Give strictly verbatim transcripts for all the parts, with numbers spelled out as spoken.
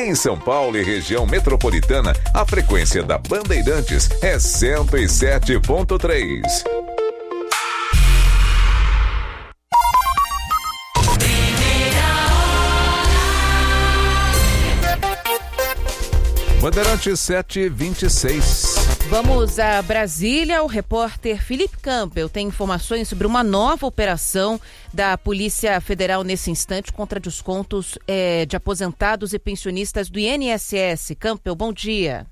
Em São Paulo e região metropolitana, a frequência da Bandeirantes é cento e sete ponto três. Bandeirantes sete e vinte e seis. Vamos a Brasília. O repórter Felipe Campbell tem informações sobre uma nova operação da Polícia Federal nesse instante contra descontos é, de aposentados e pensionistas do I N S S. Campbell, bom dia.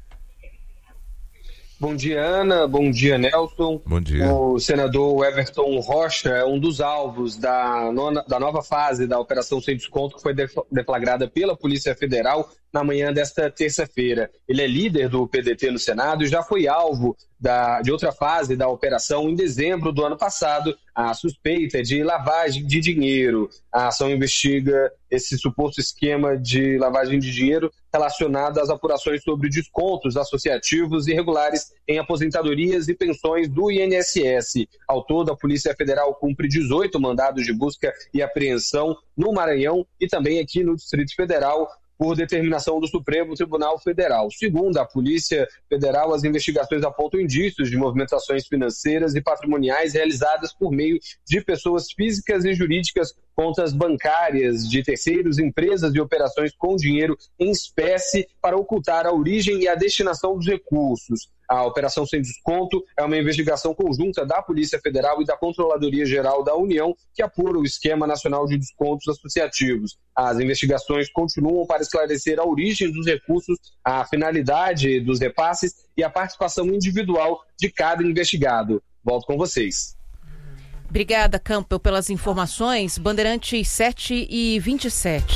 Bom dia, Ana. Bom dia, Nelson. Bom dia. O senador Everton Rocha é um dos alvos da, nona, da nova fase da Operação Sem Desconto, que foi deflagrada pela Polícia Federal na manhã desta terça-feira. Ele é líder do P D T no Senado e já foi alvo da, de outra fase da operação em dezembro do ano passado. A suspeita é de lavagem de dinheiro. A ação investiga esse suposto esquema de lavagem de dinheiro relacionado às apurações sobre descontos associativos irregulares em aposentadorias e pensões do I N S S. Ao todo, a Polícia Federal cumpre dezoito mandados de busca e apreensão no Maranhão e também aqui no Distrito Federal, por determinação do Supremo Tribunal Federal. Segundo a Polícia Federal, as investigações apontam indícios de movimentações financeiras e patrimoniais realizadas por meio de pessoas físicas e jurídicas, contas bancárias de terceiros, empresas e operações com dinheiro em espécie para ocultar a origem e a destinação dos recursos. A Operação Sem Desconto é uma investigação conjunta da Polícia Federal e da Controladoria Geral da União, que apura o Esquema Nacional de Descontos Associativos. As investigações continuam para esclarecer a origem dos recursos, a finalidade dos repasses e a participação individual de cada investigado. Volto com vocês. Obrigada, Campbell, pelas informações. Bandeirantes sete e vinte e sete.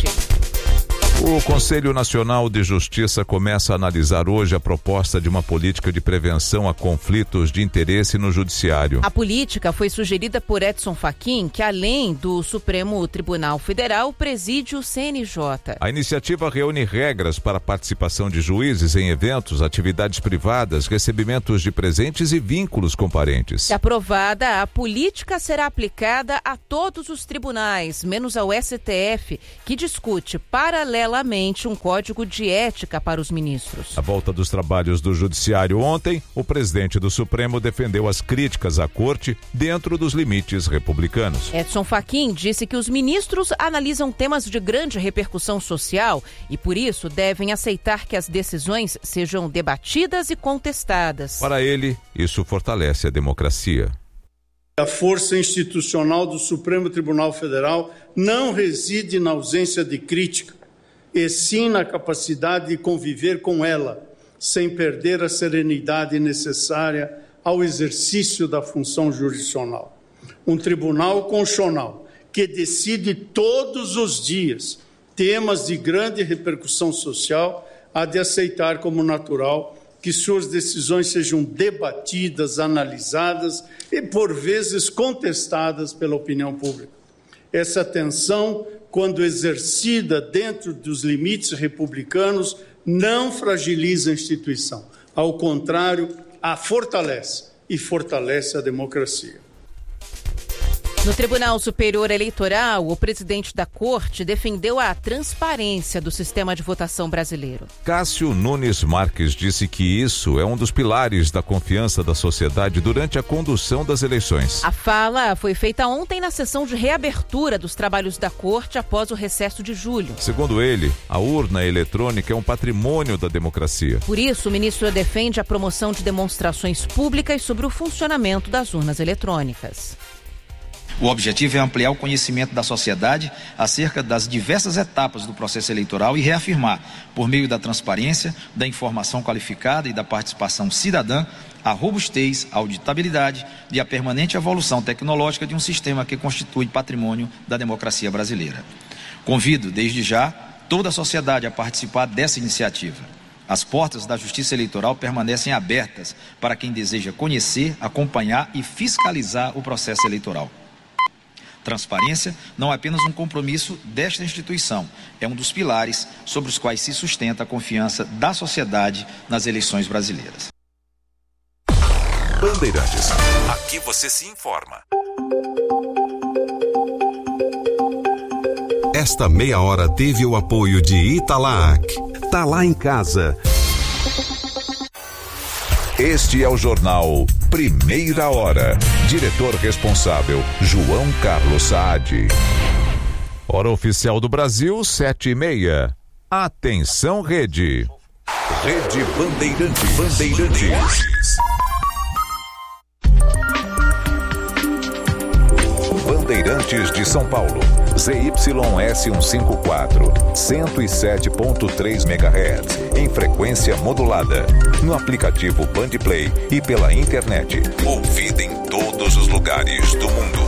O Conselho Nacional de Justiça começa a analisar hoje a proposta de uma política de prevenção a conflitos de interesse no Judiciário. A política foi sugerida por Edson Fachin, que além do Supremo Tribunal Federal, preside o C N J. A iniciativa reúne regras para a participação de juízes em eventos, atividades privadas, recebimentos de presentes e vínculos com parentes. Se aprovada, a política será aplicada a todos os tribunais, menos ao S T F, que discute paralelamente um código de ética para os ministros. À volta dos trabalhos do Judiciário ontem, o presidente do Supremo defendeu as críticas à corte dentro dos limites republicanos. Edson Fachin disse que os ministros analisam temas de grande repercussão social e, por isso, devem aceitar que as decisões sejam debatidas e contestadas. Para ele, isso fortalece a democracia. A força institucional do Supremo Tribunal Federal não reside na ausência de crítica, e sim na capacidade de conviver com ela, sem perder a serenidade necessária ao exercício da função jurisdicional. Um tribunal constitucional que decide todos os dias temas de grande repercussão social há de aceitar como natural que suas decisões sejam debatidas, analisadas e, por vezes, contestadas pela opinião pública. Essa tensão, quando exercida dentro dos limites republicanos, não fragiliza a instituição. Ao contrário, a fortalece e fortalece a democracia. No Tribunal Superior Eleitoral, o presidente da Corte defendeu a transparência do sistema de votação brasileiro. Cássio Nunes Marques disse que isso é um dos pilares da confiança da sociedade durante a condução das eleições. A fala foi feita ontem na sessão de reabertura dos trabalhos da Corte após o recesso de julho. Segundo ele, a urna eletrônica é um patrimônio da democracia. Por isso, o ministro defende a promoção de demonstrações públicas sobre o funcionamento das urnas eletrônicas. O objetivo é ampliar o conhecimento da sociedade acerca das diversas etapas do processo eleitoral e reafirmar, por meio da transparência, da informação qualificada e da participação cidadã, a robustez, a auditabilidade e a permanente evolução tecnológica de um sistema que constitui patrimônio da democracia brasileira. Convido, desde já, toda a sociedade a participar dessa iniciativa. As portas da Justiça Eleitoral permanecem abertas para quem deseja conhecer, acompanhar e fiscalizar o processo eleitoral. Transparência não é apenas um compromisso desta instituição, é um dos pilares sobre os quais se sustenta a confiança da sociedade nas eleições brasileiras. Bandeirantes, aqui você se informa. Esta meia hora teve o apoio de Italac. tá lá em casa. Este é o Jornal Primeira Hora. Diretor responsável, João Carlos Saad. Hora oficial do Brasil, sete e meia. Atenção, Rede. Rede Bandeirantes. Bandeirantes. Bandeirantes de São Paulo. Z Y S cento e cinquenta e quatro, cento e sete ponto três megahertz, em frequência modulada. No aplicativo Bandplay e pela internet. Ouvida em todos os lugares do mundo.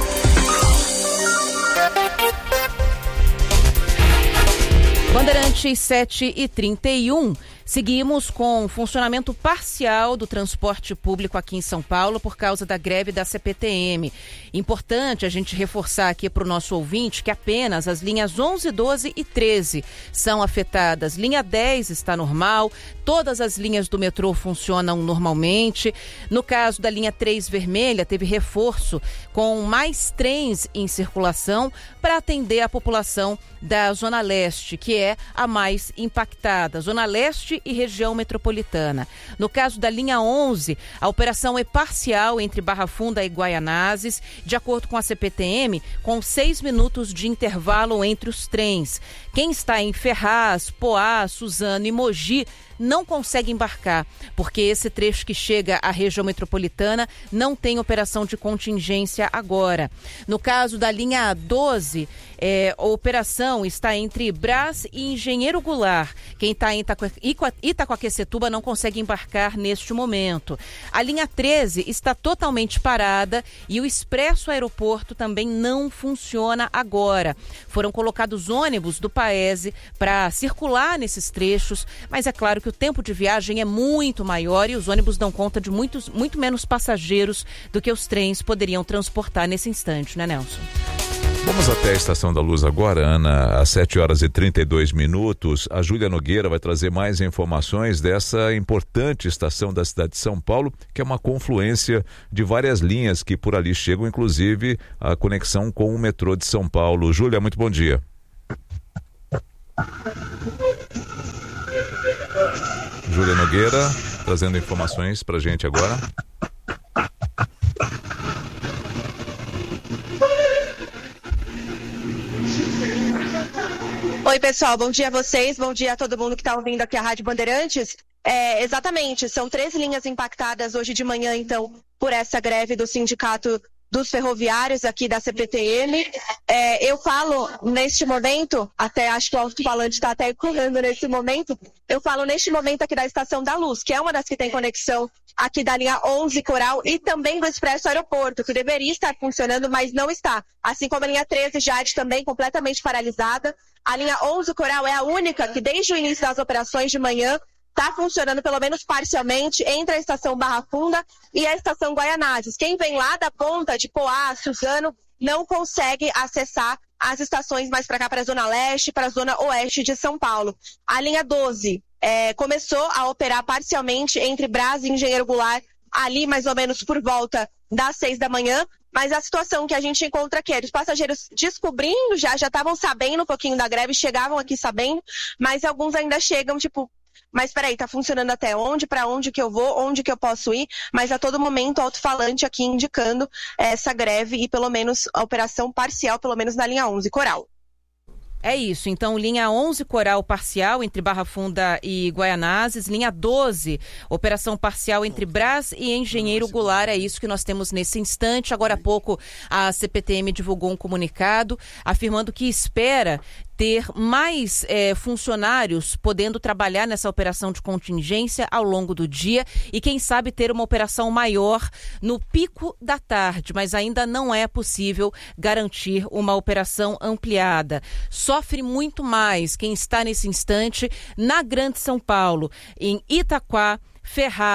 Bandeirantes sete e trinta e um. Seguimos com funcionamento parcial do transporte público aqui em São Paulo por causa da greve da C P T M. Importante a gente reforçar aqui para o nosso ouvinte que apenas as linhas onze, doze e treze são afetadas. Linha dez está normal, todas as linhas do metrô funcionam normalmente. No caso da linha três vermelha, teve reforço com mais trens em circulação para atender a população da Zona Leste, que é a mais impactada. Zona Leste e região metropolitana. No caso da linha onze, a operação é parcial entre Barra Funda e Guaianazes, de acordo com a C P T M, com seis minutos de intervalo entre os trens. Quem está em Ferraz, Poá, Suzano e Mogi não consegue embarcar, porque esse trecho que chega à região metropolitana não tem operação de contingência agora. No caso da linha doze, é, a operação está entre Brás e Engenheiro Goulart. Quem está em Itacoaquecetuba não consegue embarcar neste momento. A linha treze está totalmente parada e o Expresso Aeroporto também não funciona agora. Foram colocados ônibus do Paese para circular nesses trechos, mas é claro que o tempo de viagem é muito maior e os ônibus dão conta de muitos, muito menos passageiros do que os trens poderiam transportar nesse instante, né, Nelson? Vamos até a Estação da Luz agora, Ana, às sete horas e trinta e dois minutos. A Júlia Nogueira vai trazer mais informações dessa importante estação da cidade de São Paulo, que é uma confluência de várias linhas que por ali chegam, inclusive a conexão com o metrô de São Paulo. Júlia, muito bom dia. Júlia Nogueira, trazendo informações pra gente agora. Oi, pessoal, bom dia a vocês, bom dia a todo mundo que está ouvindo aqui a Rádio Bandeirantes. É, exatamente, são três linhas impactadas hoje de manhã, então, por essa greve do Sindicato dos Ferroviários aqui da C P T M. É, eu falo neste momento, até acho que o alto-falante está até correndo nesse momento, eu falo neste momento aqui da Estação da Luz, que é uma das que tem conexão aqui da linha onze Coral e também do Expresso Aeroporto, que deveria estar funcionando, mas não está. Assim como a linha treze Jade também completamente paralisada. A linha onze Coral é a única que desde o início das operações de manhã está funcionando pelo menos parcialmente entre a estação Barra Funda e a estação Guaianazes. Quem vem lá da ponta de Poá, Suzano, não consegue acessar as estações mais para cá, para a Zona Leste, para a Zona Oeste de São Paulo. A linha doze é, começou a operar parcialmente entre Brás e Engenheiro Goulart, ali mais ou menos por volta das seis da manhã, mas a situação que a gente encontra aqui é os passageiros descobrindo, já já estavam sabendo um pouquinho da greve, chegavam aqui sabendo, mas alguns ainda chegam, tipo, mas peraí, tá funcionando até onde, para onde que eu vou, onde que eu posso ir, mas a todo momento o alto-falante aqui indicando essa greve e pelo menos a operação parcial, pelo menos na linha onze Coral. É isso, então linha onze Coral parcial entre Barra Funda e Guaianazes, linha doze, operação parcial entre Brás e Engenheiro Goulart, é isso que nós temos nesse instante. Agora há pouco a C P T M divulgou um comunicado afirmando que espera ter mais é, funcionários podendo trabalhar nessa operação de contingência ao longo do dia e quem sabe ter uma operação maior no pico da tarde, mas ainda não é possível garantir uma operação ampliada. Sofre muito mais quem está nesse instante na Grande São Paulo, em Itaquá, Ferraz,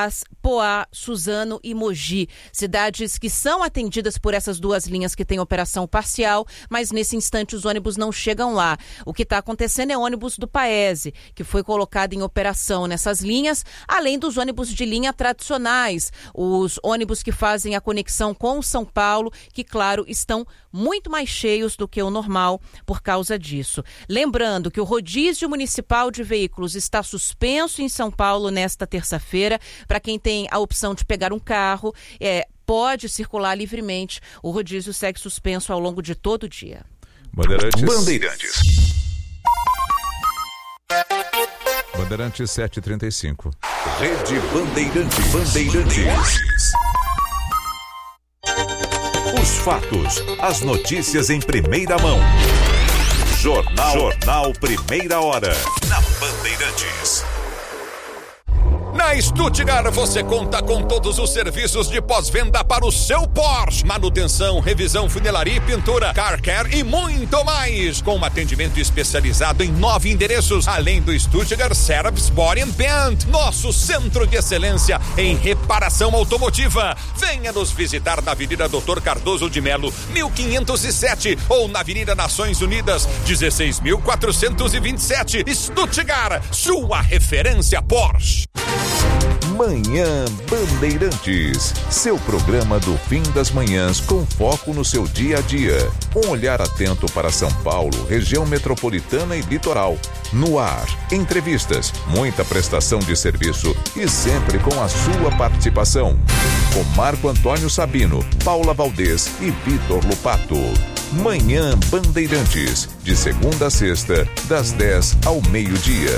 Poá, Suzano e Mogi, cidades que são atendidas por essas duas linhas que têm operação parcial, mas nesse instante os ônibus não chegam lá. O que está acontecendo é ônibus do Paese, que foi colocado em operação nessas linhas, além dos ônibus de linha tradicionais, os ônibus que fazem a conexão com São Paulo, que, claro, estão muito mais cheios do que o normal por causa disso. Lembrando que o rodízio municipal de veículos está suspenso em São Paulo nesta terça-feira. Para quem tem a opção de pegar um carro, é, pode circular livremente. O rodízio segue suspenso ao longo de todo o dia. Bandeirantes. Bandeirantes. Bandeirantes sete e trinta e cinco. Rede Bandeirantes. Bandeirantes. Os fatos, as notícias em primeira mão. Jornal, Jornal Primeira Hora. Na Bandeirantes. Na Stuttgart você conta com todos os serviços de pós-venda para o seu Porsche. Manutenção, revisão, funilaria e pintura, car care e muito mais. Com um atendimento especializado em nove endereços, além do Stuttgart Service Body and Paint, nosso centro de excelência em reparação automotiva. Venha nos visitar na Avenida doutor Cardoso de Melo, mil quinhentos e sete, ou na Avenida Nações Unidas, dezesseis mil quatrocentos e vinte e sete. Stuttgart, sua referência Porsche. Manhã Bandeirantes, seu programa do fim das manhãs com foco no seu dia a dia. Um olhar atento para São Paulo, região metropolitana e litoral. No ar, entrevistas, muita prestação de serviço e sempre com a sua participação. Com Marco Antônio Sabino, Paula Valdez e Vitor Lupato. Manhã Bandeirantes, de segunda a sexta, das dez ao meio-dia.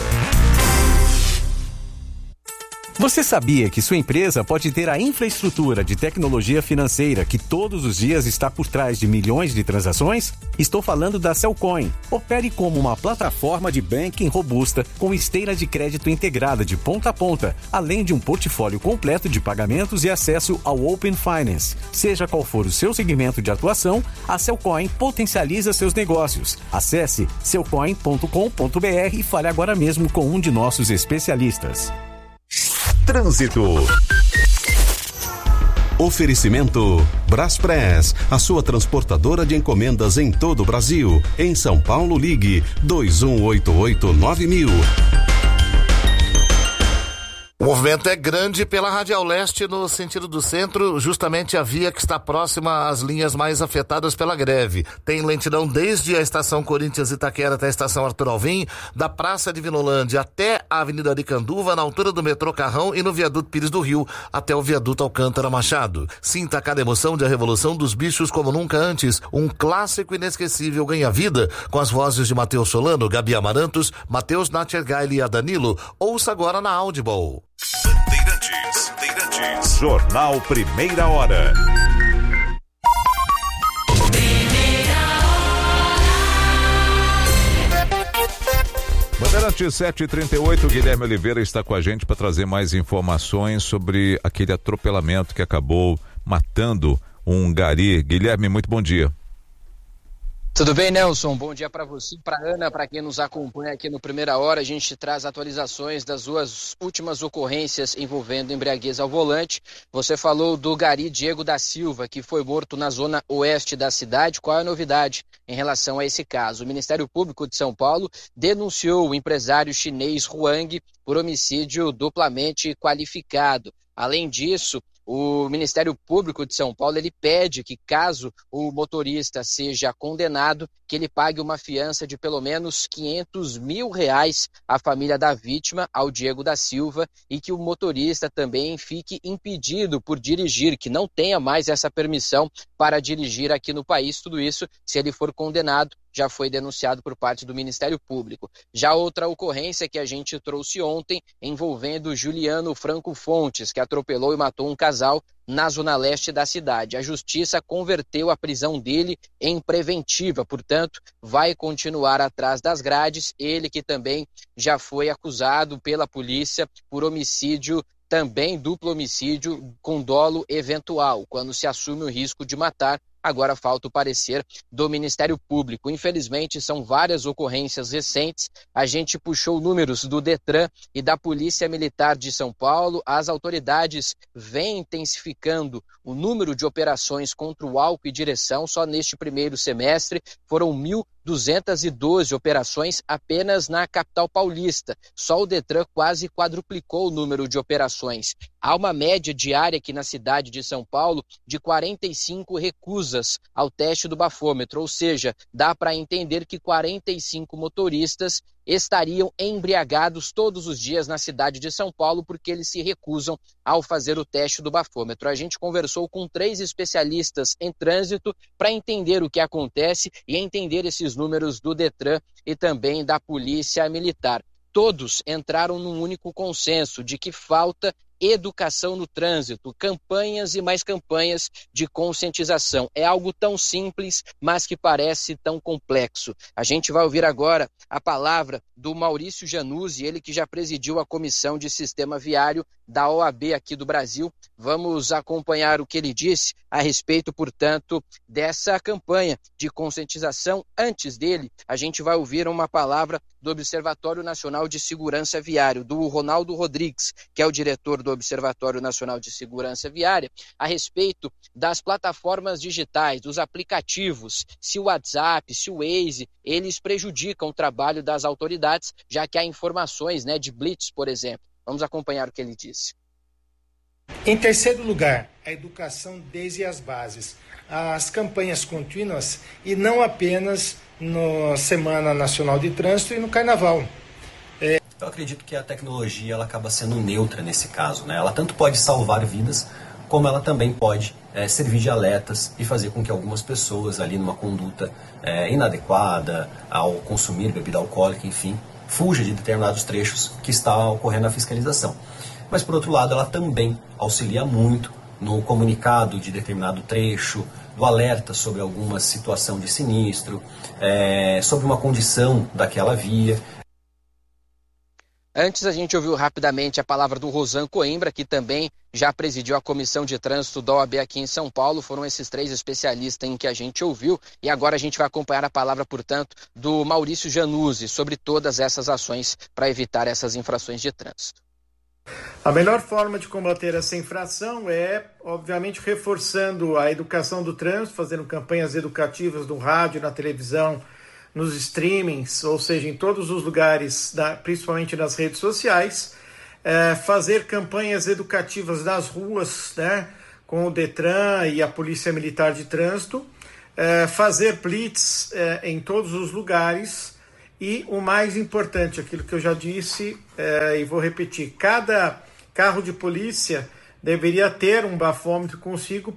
Você sabia que sua empresa pode ter a infraestrutura de tecnologia financeira que todos os dias está por trás de milhões de transações? Estou falando da Cellcoin. Opere como uma plataforma de banking robusta com esteira de crédito integrada de ponta a ponta, além de um portfólio completo de pagamentos e acesso ao Open Finance. Seja qual for o seu segmento de atuação, a Cellcoin potencializa seus negócios. Acesse cellcoin ponto com ponto b r e fale agora mesmo com um de nossos especialistas. Trânsito. Oferecimento Braspress, a sua transportadora de encomendas em todo o Brasil. Em São Paulo, ligue dois um oito oito nove mil. O movimento é grande pela Radial Leste no sentido do centro, justamente a via que está próxima às linhas mais afetadas pela greve. Tem lentidão desde a estação Corinthians Itaquera até a estação Arthur Alvim, da Praça de Vinolândia até a Avenida Aricanduva, na altura do metrô Carrão e no viaduto Pires do Rio até o viaduto Alcântara Machado. Sinta cada emoção de A Revolução dos Bichos como nunca antes. Um clássico inesquecível ganha vida com as vozes de Matheus Solano, Gabi Amarantos, Matheus Natchergaile e Adanilo. Ouça agora na Audible. Bandeirantes, Bandeirantes. Jornal Primeira Hora. Bandeirantes sete e trinta e oito, Guilherme Oliveira está com a gente para trazer mais informações sobre aquele atropelamento que acabou matando um gari. Guilherme, muito bom dia. Tudo bem, Nelson? Bom dia para você, para Ana, para quem nos acompanha aqui no Primeira Hora. A gente traz atualizações das duas últimas ocorrências envolvendo embriaguez ao volante. Você falou do gari Diego da Silva, que foi morto na zona oeste da cidade. Qual é a novidade em relação a esse caso? O Ministério Público de São Paulo denunciou o empresário chinês Huang por homicídio duplamente qualificado. Além disso, o Ministério Público de São Paulo ele pede que, caso o motorista seja condenado, que ele pague uma fiança de pelo menos quinhentos mil reais à família da vítima, ao Diego da Silva, e que o motorista também fique impedido por dirigir, que não tenha mais essa permissão para dirigir aqui no país. Tudo isso, se ele for condenado, já foi denunciado por parte do Ministério Público. Já outra ocorrência que a gente trouxe ontem, envolvendo Juliano Franco Fontes, que atropelou e matou um casal na zona leste da cidade. A justiça converteu a prisão dele em preventiva, portanto, vai continuar atrás das grades. Ele que também já foi acusado pela polícia por homicídio, também duplo homicídio com dolo eventual, quando se assume o risco de matar agora falta o parecer do Ministério Público. Infelizmente, são várias ocorrências recentes. A gente puxou números do Detran e da Polícia Militar de São Paulo. As autoridades vêm intensificando o número de operações contra o álcool e direção. Só neste primeiro semestre foram mil duzentas e doze operações apenas na capital paulista. Só o Detran quase quadruplicou o número de operações. Há uma média diária aqui na cidade de São Paulo de quarenta e cinco recusas ao teste do bafômetro, ou seja, dá para entender que quarenta e cinco motoristas estariam embriagados todos os dias na cidade de São Paulo porque eles se recusam ao fazer o teste do bafômetro. A gente conversou com três especialistas em trânsito para entender o que acontece e entender esses números do Detran e também da Polícia Militar. Todos entraram num único consenso de que falta educação no trânsito, campanhas e mais campanhas de conscientização. É algo tão simples, mas que parece tão complexo. A gente vai ouvir agora a palavra do Maurício Januzzi, ele que já presidiu a Comissão de Sistema Viário da O A B aqui do Brasil. Vamos acompanhar o que ele disse a respeito, portanto, dessa campanha de conscientização. Antes dele, a gente vai ouvir uma palavra do Observatório Nacional de Segurança Viária, do Ronaldo Rodrigues, que é o diretor do Observatório Nacional de Segurança Viária, a respeito das plataformas digitais, dos aplicativos, se o WhatsApp, se o Waze, eles prejudicam o trabalho das autoridades, já que há informações, né, de blitz, por exemplo. Vamos acompanhar o que ele disse. Em terceiro lugar, a educação desde as bases, as campanhas contínuas e não apenas na Semana Nacional de Trânsito e no Carnaval. É... Eu acredito que a tecnologia ela acaba sendo neutra nesse caso, né? Ela tanto pode salvar vidas, como ela também pode é, servir de alertas e fazer com que algumas pessoas ali numa conduta é, inadequada ao consumir bebida alcoólica, enfim, fuja de determinados trechos que está ocorrendo a fiscalização. Mas, por outro lado, ela também auxilia muito no comunicado de determinado trecho, do alerta sobre alguma situação de sinistro, é, sobre uma condição daquela via. Antes a gente ouviu rapidamente a palavra do Rosan Coimbra, que também já presidiu a Comissão de Trânsito da O A B aqui em São Paulo. Foram esses três especialistas em que a gente ouviu. E agora a gente vai acompanhar a palavra, portanto, do Maurício Januzzi sobre todas essas ações para evitar essas infrações de trânsito. A melhor forma de combater essa infração é, obviamente, reforçando a educação do trânsito, fazendo campanhas educativas no rádio, na televisão, nos streamings, ou seja, em todos os lugares, da, principalmente nas redes sociais, é, fazer campanhas educativas nas ruas, né, com o Detran e a Polícia Militar de Trânsito, é, fazer blitz é, em todos os lugares e, o mais importante, aquilo que eu já disse é, e vou repetir, cada carro de polícia deveria ter um bafômetro consigo.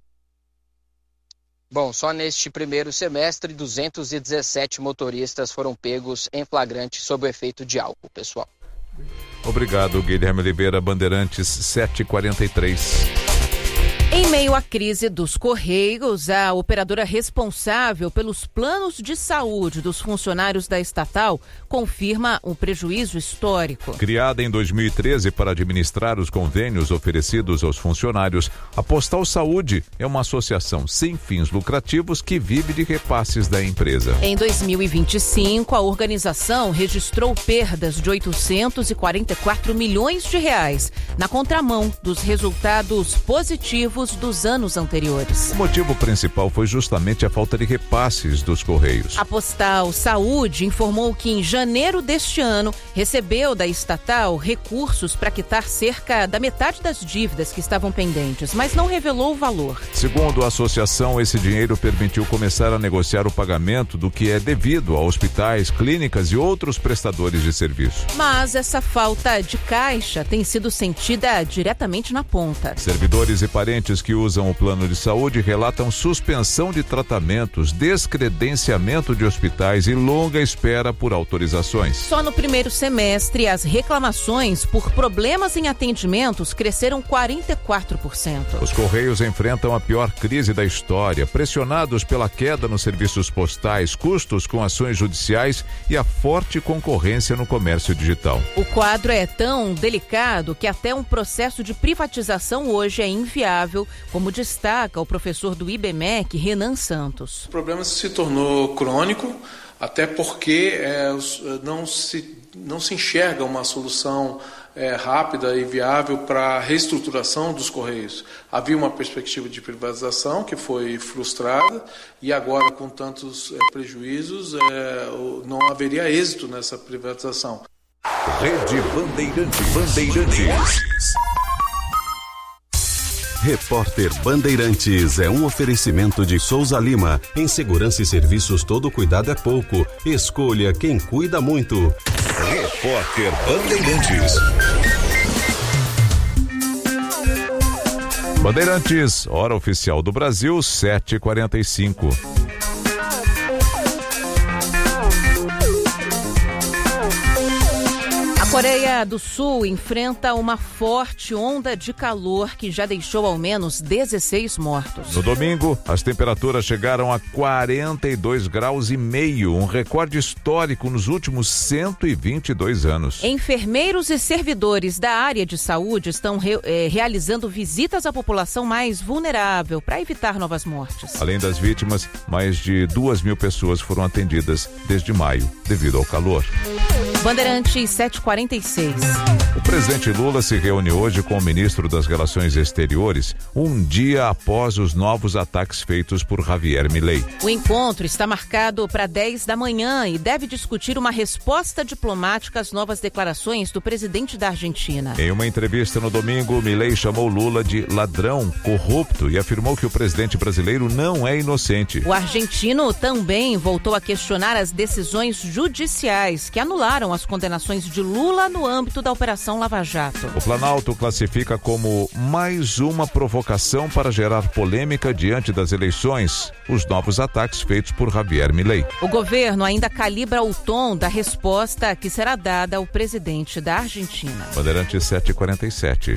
Bom, só neste primeiro semestre, duzentos e dezessete motoristas foram pegos em flagrante sob o efeito de álcool, pessoal. Obrigado, Guilherme Oliveira, Bandeirantes sete e quarenta e três. Em meio à crise dos Correios, a operadora responsável pelos planos de saúde dos funcionários da estatal confirma um prejuízo histórico. Criada em dois mil e treze para administrar os convênios oferecidos aos funcionários, a Postal Saúde é uma associação sem fins lucrativos que vive de repasses da empresa. Em dois mil e vinte e cinco, a organização registrou perdas de oitocentos e quarenta e quatro milhões de reais, na contramão dos resultados positivos dos anos anteriores. O motivo principal foi justamente a falta de repasses dos Correios. A Postal Saúde informou que em janeiro deste ano recebeu da estatal recursos para quitar cerca da metade das dívidas que estavam pendentes, mas não revelou o valor. Segundo a associação, esse dinheiro permitiu começar a negociar o pagamento do que é devido a hospitais, clínicas e outros prestadores de serviço. Mas essa falta de caixa tem sido sentida diretamente na ponta. Servidores e parentes que usam o plano de saúde relatam suspensão de tratamentos, descredenciamento de hospitais e longa espera por autorizações. Só no primeiro semestre, as reclamações por problemas em atendimentos cresceram quarenta e quatro por cento. Os Correios enfrentam a pior crise da história, pressionados pela queda nos serviços postais, custos com ações judiciais e a forte concorrência no comércio digital. O quadro é tão delicado que até um processo de privatização hoje é inviável inevitável, como destaca o professor do I B M E C, Renan Santos. O problema se tornou crônico, até porque é, não, se, não se enxerga uma solução é, rápida e viável para a reestruturação dos Correios. Havia uma perspectiva de privatização que foi frustrada e agora, com tantos é, prejuízos, é, não haveria êxito nessa privatização. Rede Bandeirantes. Bandeirantes. Repórter Bandeirantes é um oferecimento de Souza Lima. Em segurança e serviços, todo cuidado é pouco. Escolha quem cuida muito. Repórter Bandeirantes. Bandeirantes, hora oficial do Brasil, sete e quarenta e cinco. A Coreia do Sul enfrenta uma forte onda de calor que já deixou ao menos dezesseis mortos. No domingo, as temperaturas chegaram a quarenta e dois graus e meio, um recorde histórico nos últimos cento e vinte e dois anos. Enfermeiros e servidores da área de saúde estão re, eh, realizando visitas à população mais vulnerável para evitar novas mortes. Além das vítimas, mais de duas mil pessoas foram atendidas desde maio, devido ao calor. Bandeirantes sete e quarenta e seis. O presidente Lula se reúne hoje com o ministro das Relações Exteriores, um dia após os novos ataques feitos por Javier Milei. O encontro está marcado para dez da manhã e deve discutir uma resposta diplomática às novas declarações do presidente da Argentina. Em uma entrevista no domingo, Milei chamou Lula de ladrão, corrupto e afirmou que o presidente brasileiro não é inocente. O argentino também voltou a questionar as decisões judiciais que anularam as condenações de Lula no âmbito da Operação Lava Jato. O Planalto classifica como mais uma provocação para gerar polêmica diante das eleições os novos ataques feitos por Javier Milei. O governo ainda calibra o tom da resposta que será dada ao presidente da Argentina. Bandeirantes sete e quarenta e sete.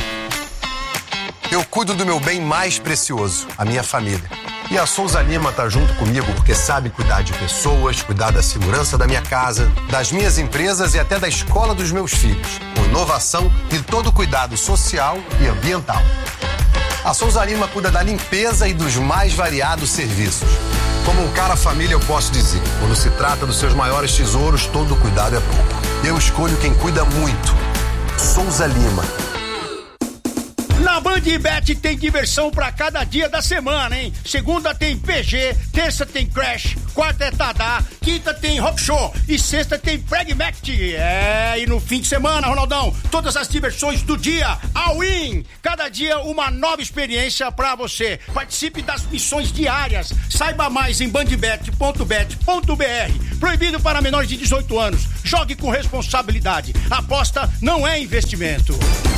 Eu cuido do meu bem mais precioso, a minha família. E a Souza Lima está junto comigo porque sabe cuidar de pessoas, cuidar da segurança da minha casa, das minhas empresas e até da escola dos meus filhos, com inovação e todo cuidado social e ambiental. A Souza Lima cuida da limpeza e dos mais variados serviços. Como um cara família, eu posso dizer, quando se trata dos seus maiores tesouros, todo cuidado é pouco. Eu escolho quem cuida muito. Souza Lima. Na Bandbet tem diversão pra cada dia da semana, hein? Segunda tem P G, terça tem Crash, quarta é Tadá, quinta tem Rock Show e sexta tem Pragmatic. É, e no fim de semana, Ronaldão, todas as diversões do dia, all-in. Cada dia uma nova experiência pra você. Participe das missões diárias. Saiba mais em bandbet ponto bet ponto b r. Proibido para menores de dezoito anos. Jogue com responsabilidade. Aposta não é investimento.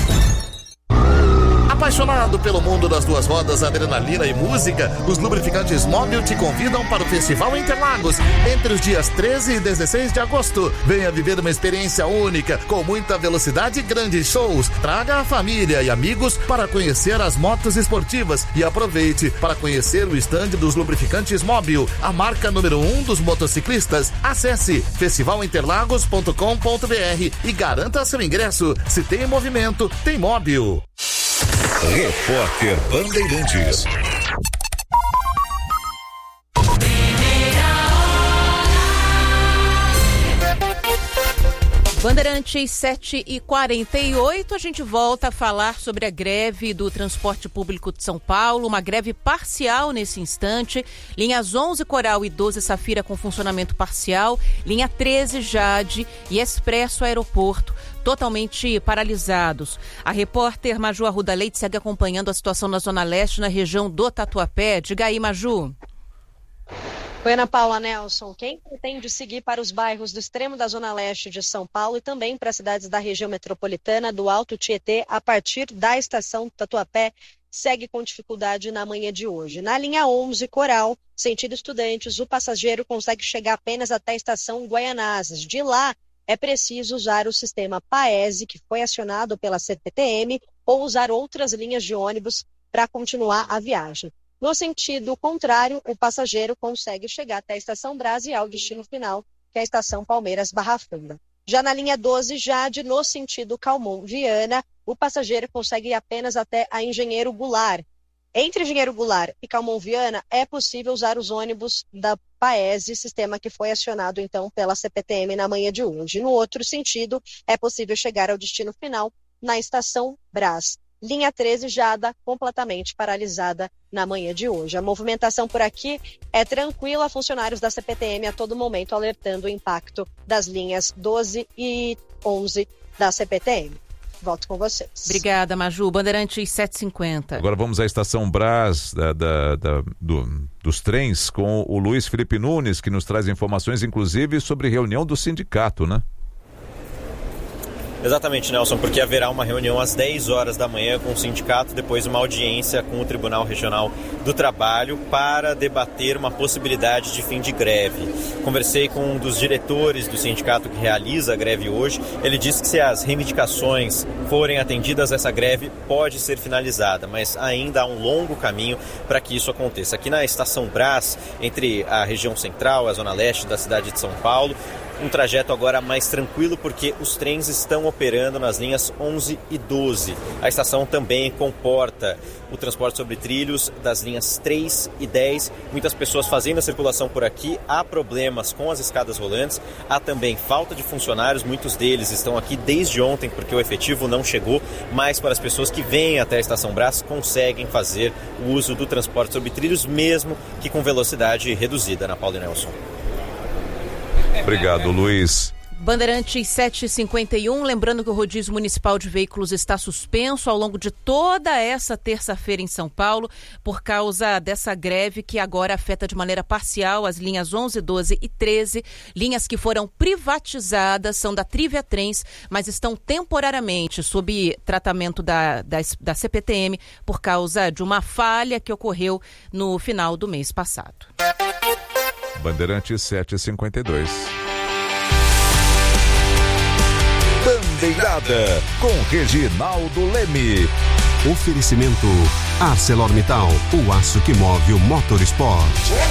Apaixonado pelo mundo das duas rodas, adrenalina e música, os lubrificantes Mobil te convidam para o Festival Interlagos entre os dias treze e dezesseis de agosto. Venha viver uma experiência única, com muita velocidade e grandes shows. Traga a família e amigos para conhecer as motos esportivas e aproveite para conhecer o estande dos lubrificantes Mobil, a marca número um dos motociclistas. Acesse festival interlagos ponto com ponto b r e garanta seu ingresso. Se tem movimento, tem Mobil. Repórter Bandeirantes. Bandeirantes sete e quarenta e oito, a gente volta a falar sobre a greve do transporte público de São Paulo, uma greve parcial nesse instante. Linhas onze Coral e doze Safira com funcionamento parcial, linha treze Jade e Expresso Aeroporto totalmente paralisados. A repórter Maju Arruda Leite segue acompanhando a situação na Zona Leste, na região do Tatuapé. Diga aí, Maju. Oi, Ana Paula, Nelson. Quem pretende seguir para os bairros do extremo da Zona Leste de São Paulo e também para as cidades da região metropolitana do Alto Tietê, a partir da estação Tatuapé, segue com dificuldade na manhã de hoje. Na linha onze Coral, sentido Estudantes, o passageiro consegue chegar apenas até a estação Guaianazes. De lá, é preciso usar o sistema Paese, que foi acionado pela C P T M, ou usar outras linhas de ônibus para continuar a viagem. No sentido contrário, o passageiro consegue chegar até a estação Brás e ao destino final, que é a estação Palmeiras Barra Funda. Já na linha doze Jade, no sentido Calmon Viana, o passageiro consegue ir apenas até a Engenheiro Goulart. Entre Engenheiro Goulart e Calmon Viana, é possível usar os ônibus da Paese, sistema que foi acionado, então, pela C P T M na manhã de hoje. No outro sentido, é possível chegar ao destino final na estação Brás. Linha treze já anda completamente paralisada na manhã de hoje. A movimentação por aqui é tranquila, funcionários da C P T M a todo momento alertando o impacto das linhas doze e onze da C P T M. Volto com vocês. Obrigada, Maju. Bandeirantes sete e cinquenta. Agora vamos à estação Brás da, da, da, do, dos trens com o Luiz Felipe Nunes, que nos traz informações, inclusive, sobre reunião do sindicato, né? Exatamente, Nelson, porque haverá uma reunião às dez horas da manhã com o sindicato, depois uma audiência com o Tribunal Regional do Trabalho para debater uma possibilidade de fim de greve. Conversei com um dos diretores do sindicato que realiza a greve hoje. Ele disse que se as reivindicações forem atendidas, essa greve pode ser finalizada, mas ainda há um longo caminho para que isso aconteça. Aqui na Estação Brás, entre a região central e a zona leste da cidade de São Paulo, um trajeto agora mais tranquilo porque os trens estão operando nas linhas onze e doze. A estação também comporta o transporte sobre trilhos das linhas três e dez. Muitas pessoas fazendo a circulação por aqui. Há problemas com as escadas rolantes. Há também falta de funcionários. Muitos deles estão aqui desde ontem porque o efetivo não chegou. Mas para as pessoas que vêm até a Estação Brás conseguem fazer o uso do transporte sobre trilhos, mesmo que com velocidade reduzida. Ana Paula e Nelson. Obrigado, Luiz. Bandeirantes sete e cinquenta e um, lembrando que o rodízio municipal de veículos está suspenso ao longo de toda essa terça-feira em São Paulo, por causa dessa greve que agora afeta de maneira parcial as linhas onze, doze e treze, linhas que foram privatizadas, são da Trivia Trens, mas estão temporariamente sob tratamento da, da, da C P T M por causa de uma falha que ocorreu no final do mês passado. Bandeirantes sete e cinquenta e dois. Bandeirada com Reginaldo Leme. Oferecimento ArcelorMittal, o aço que move o motorsport.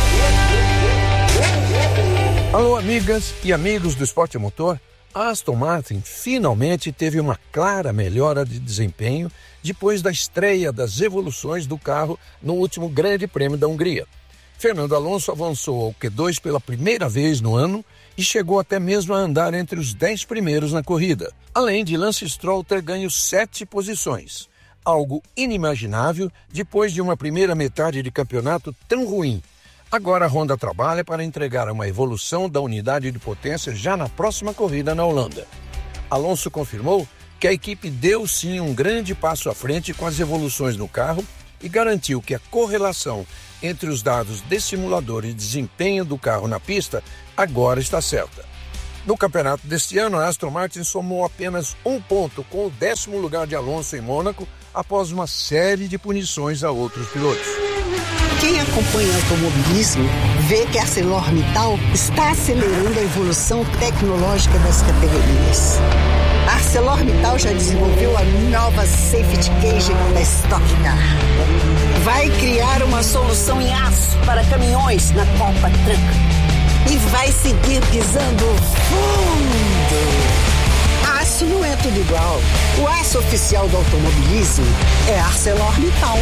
Alô, amigas e amigos do esporte a motor. A Aston Martin finalmente teve uma clara melhora de desempenho depois da estreia das evoluções do carro no último Grande Prêmio da Hungria. Fernando Alonso avançou ao Q dois pela primeira vez no ano e chegou até mesmo a andar entre os dez primeiros na corrida, além de Lance Stroll ter ganho sete posições, algo inimaginável depois de uma primeira metade de campeonato tão ruim. Agora a Honda trabalha para entregar uma evolução da unidade de potência já na próxima corrida na Holanda. Alonso confirmou que a equipe deu sim um grande passo à frente com as evoluções no carro e garantiu que a correlação entre os dados de simulador e desempenho do carro na pista agora está certa. No campeonato deste ano, a Aston Martin somou apenas um ponto com o décimo lugar de Alonso em Mônaco após uma série de punições a outros pilotos. Quem acompanha automobilismo vê que a ArcelorMittal está acelerando a evolução tecnológica das categorias. A ArcelorMittal já desenvolveu a nova Safety Cage da Stock Car. Vai criar uma solução em aço para caminhões na Copa Truck. E vai seguir pisando fundo. Aço não é tudo igual. O aço oficial do automobilismo é ArcelorMittal.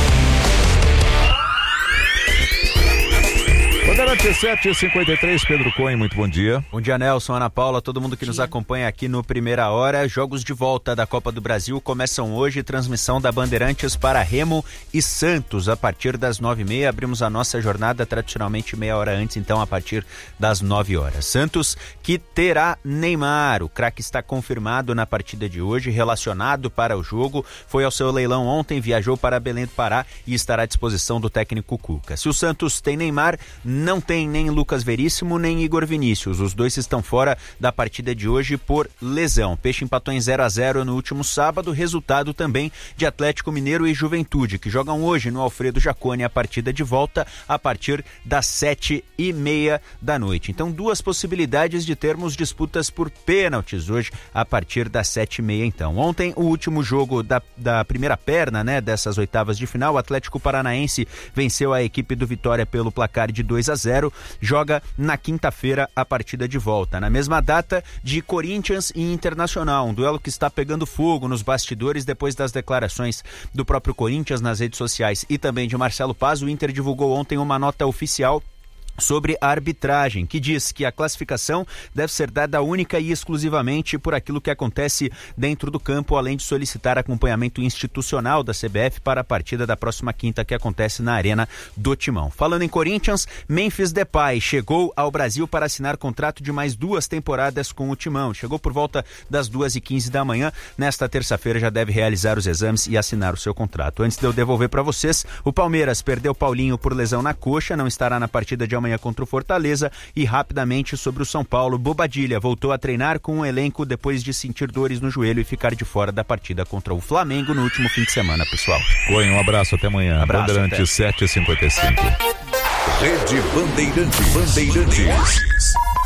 Bandeirante sete e cinquenta e três, Pedro Cohen, muito bom dia. Bom dia, Nelson, Ana Paula, todo mundo que nos acompanha aqui no Primeira Hora. Jogos de volta da Copa do Brasil começam hoje, transmissão da Bandeirantes para Remo e Santos, a partir das nove e meia. Abrimos a nossa jornada tradicionalmente meia hora antes, então a partir das nove horas. Santos que terá Neymar, o craque está confirmado na partida de hoje, relacionado para o jogo, foi ao seu leilão ontem, viajou para Belém do Pará e estará à disposição do técnico Cuca. Se o Santos tem Neymar, não tem nem Lucas Veríssimo, nem Igor Vinícius. Os dois estão fora da partida de hoje por lesão. Peixe empatou em zero a zero no último sábado, resultado também de Atlético Mineiro e Juventude, que jogam hoje no Alfredo Jaconi a partida de volta a partir das sete e meia da noite. Então, duas possibilidades de termos disputas por pênaltis hoje a partir das sete e meia. Então, ontem, o último jogo da, da primeira perna, né, dessas oitavas de final, o Atlético Paranaense venceu a equipe do Vitória pelo placar de dois a zero, joga na quinta-feira a partida de volta. Na mesma data de Corinthians e Internacional, um duelo que está pegando fogo nos bastidores depois das declarações do próprio Corinthians nas redes sociais e também de Marcelo Paz. O Inter divulgou ontem uma nota oficial sobre a arbitragem, que diz que a classificação deve ser dada única e exclusivamente por aquilo que acontece dentro do campo, além de solicitar acompanhamento institucional da C B F para a partida da próxima quinta, que acontece na Arena do Timão. Falando em Corinthians, Memphis Depay chegou ao Brasil para assinar contrato de mais duas temporadas com o Timão. Chegou por volta das duas e quinze da manhã. Nesta terça-feira já deve realizar os exames e assinar o seu contrato. Antes de eu devolver para vocês, o Palmeiras perdeu Paulinho por lesão na coxa, não estará na partida de amanhã contra o Fortaleza. E rapidamente sobre o São Paulo, Bobadilha voltou a treinar com o elenco depois de sentir dores no joelho e ficar de fora da partida contra o Flamengo no último fim de semana, pessoal. Oi, um abraço, até amanhã. Abraço, Bandeirantes sete e cinquenta e cinco. Rede Bandeirantes. Bandeirantes.